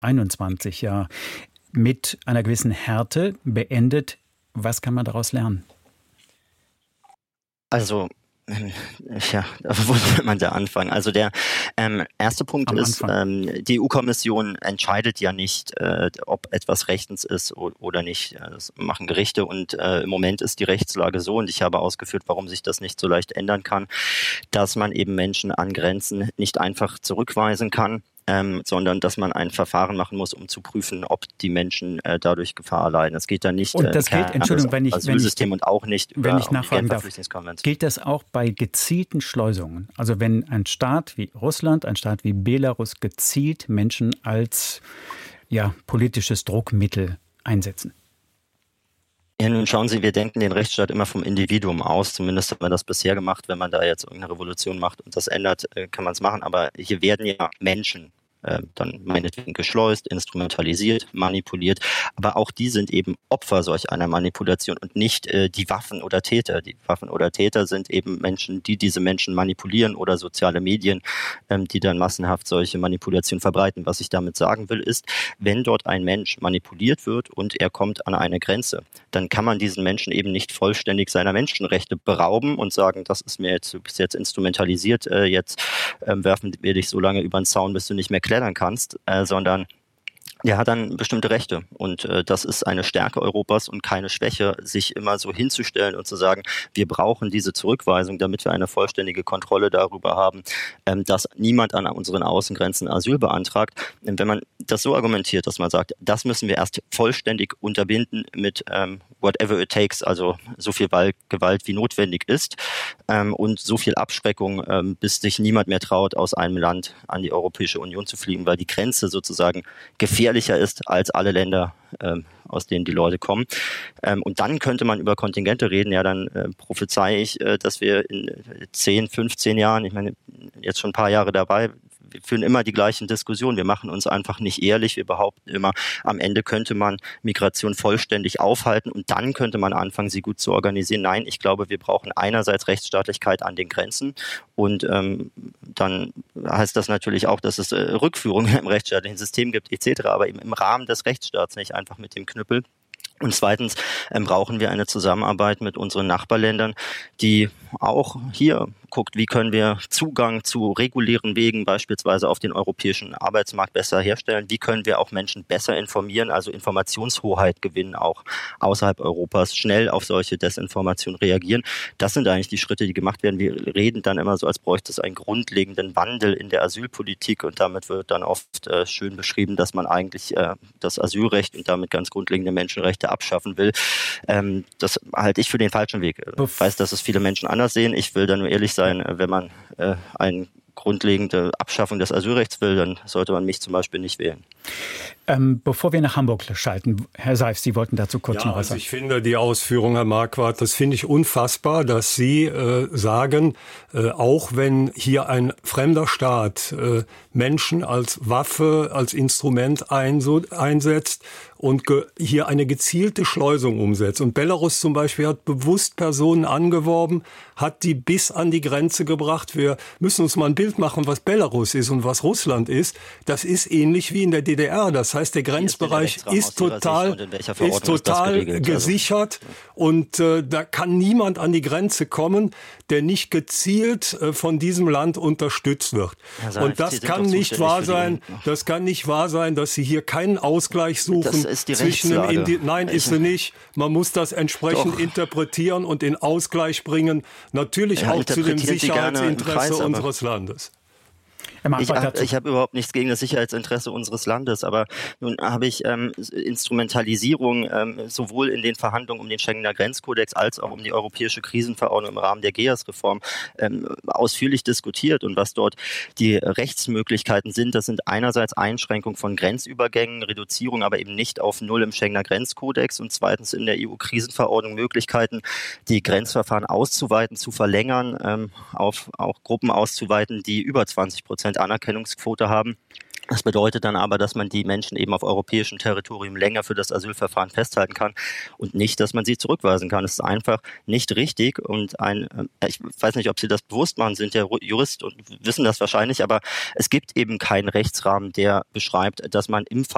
21 ja mit einer gewissen Härte beendet. Was kann man daraus lernen? Also, ja, wo soll man da anfangen? Also der erste Punkt ist, die EU-Kommission entscheidet ja nicht, ob etwas rechtens ist oder nicht. Das machen Gerichte und im Moment ist die Rechtslage so, und ich habe ausgeführt, warum sich das nicht so leicht ändern kann, dass man eben Menschen an Grenzen nicht einfach zurückweisen kann, sondern dass man ein Verfahren machen muss, um zu prüfen, ob die Menschen dadurch Gefahr erleiden. Es geht dann nicht und das gilt, Entschuldigung, wenn ich nachfragen darf, gilt das auch bei gezielten Schleusungen? Also wenn ein Staat wie Russland, ein Staat wie Belarus gezielt Menschen als politisches Druckmittel einsetzen? Ja, nun schauen Sie, wir denken den Rechtsstaat immer vom Individuum aus. Zumindest hat man das bisher gemacht. Wenn man da jetzt irgendeine Revolution macht und das ändert, kann man es machen. Aber hier werden ja Menschen dann meinetwegen geschleust, instrumentalisiert, manipuliert. Aber auch die sind eben Opfer solch einer Manipulation und nicht die Waffen oder Täter. Die Waffen oder Täter sind eben Menschen, die diese Menschen manipulieren, oder soziale Medien, die dann massenhaft solche Manipulationen verbreiten. Was ich damit sagen will, ist, wenn dort ein Mensch manipuliert wird und er kommt an eine Grenze, dann kann man diesen Menschen eben nicht vollständig seiner Menschenrechte berauben und sagen, das ist mir jetzt, du bist jetzt instrumentalisiert, jetzt werfen wir dich so lange über den Zaun, bis du nicht mehr klettern kannst, sondern der hat dann bestimmte Rechte, und das ist eine Stärke Europas und keine Schwäche, sich immer so hinzustellen und zu sagen, wir brauchen diese Zurückweisung, damit wir eine vollständige Kontrolle darüber haben, dass niemand an unseren Außengrenzen Asyl beantragt. Wenn man das so argumentiert, dass man sagt, das müssen wir erst vollständig unterbinden mit whatever it takes, also so viel Gewalt wie notwendig ist, und so viel Abschreckung, bis sich niemand mehr traut, aus einem Land an die Europäische Union zu fliegen, weil die Grenze sozusagen gefährlicher ist als alle Länder, aus denen die Leute kommen. Und dann könnte man über Kontingente reden. Ja, dann prophezeie ich, dass wir in 10, 15 Jahren, ich meine, jetzt schon ein paar Jahre dabei, wir führen immer die gleichen Diskussionen. Wir machen uns einfach nicht ehrlich. Wir behaupten immer, am Ende könnte man Migration vollständig aufhalten und dann könnte man anfangen, sie gut zu organisieren. Nein, ich glaube, wir brauchen einerseits Rechtsstaatlichkeit an den Grenzen, und dann heißt das natürlich auch, dass es Rückführungen im rechtsstaatlichen System gibt etc., aber eben im Rahmen des Rechtsstaats, nicht einfach mit dem Knüppel. Und zweitens brauchen wir eine Zusammenarbeit mit unseren Nachbarländern, die auch hier guckt, wie können wir Zugang zu regulären Wegen beispielsweise auf den europäischen Arbeitsmarkt besser herstellen, wie können wir auch Menschen besser informieren, also Informationshoheit gewinnen, auch außerhalb Europas, schnell auf solche Desinformation reagieren. Das sind eigentlich die Schritte, die gemacht werden. Wir reden dann immer so, als bräuchte es einen grundlegenden Wandel in der Asylpolitik, und damit wird dann oft schön beschrieben, dass man eigentlich das Asylrecht und damit ganz grundlegende Menschenrechte abschaffen will. Das halte ich für den falschen Weg. Ich weiß, dass es viele Menschen anders sehen. Ich will da nur ehrlich sein, wenn man eine grundlegende Abschaffung des Asylrechts will, dann sollte man mich zum Beispiel nicht wählen. Bevor wir nach Hamburg schalten, Herr Seif, Sie wollten dazu kurz noch was sagen. Ich finde die Ausführung, Herr Marquardt, das finde ich unfassbar, dass Sie sagen, auch wenn hier ein fremder Staat Menschen als Waffe, als Instrument einsetzt und hier eine gezielte Schleusung umsetzt. Und Belarus zum Beispiel hat bewusst Personen angeworben, hat die bis an die Grenze gebracht. Wir müssen uns mal ein Bild machen, was Belarus ist und was Russland ist. Das ist ähnlich wie in der DDR. Das heißt, der Grenzbereich ist total gesichert, und da kann niemand an die Grenze kommen, der nicht gezielt von diesem Land unterstützt wird. Und das kann nicht wahr sein. Das kann nicht wahr sein, dass Sie hier keinen Ausgleich suchen zwischen dem Nein, ist sie nicht. Man muss das entsprechend interpretieren und in Ausgleich bringen. Natürlich auch zu dem Sicherheitsinteresse unseres Landes. Ich habe überhaupt nichts gegen das Sicherheitsinteresse unseres Landes, aber nun habe ich Instrumentalisierung sowohl in den Verhandlungen um den Schengener Grenzkodex als auch um die europäische Krisenverordnung im Rahmen der GEAS-Reform ausführlich diskutiert. Und was dort die Rechtsmöglichkeiten sind, das sind einerseits Einschränkung von Grenzübergängen, Reduzierung aber eben nicht auf Null im Schengener Grenzkodex, und zweitens in der EU-Krisenverordnung Möglichkeiten, die Grenzverfahren auszuweiten, zu verlängern, auf auch Gruppen auszuweiten, die über 20% Anerkennungsquote haben. Das bedeutet dann aber, dass man die Menschen eben auf europäischem Territorium länger für das Asylverfahren festhalten kann und nicht, dass man sie zurückweisen kann. Es ist einfach nicht richtig, und ich weiß nicht, ob Sie das bewusst machen, sind ja Jurist und wissen das wahrscheinlich, aber es gibt eben keinen Rechtsrahmen, der beschreibt, dass man im Fall